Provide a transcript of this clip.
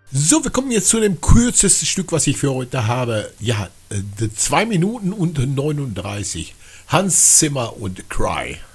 So, wir kommen jetzt zu dem kürzesten Stück, was ich für heute habe. Ja, 2 Minuten und 39. Hans Zimmer und Cry.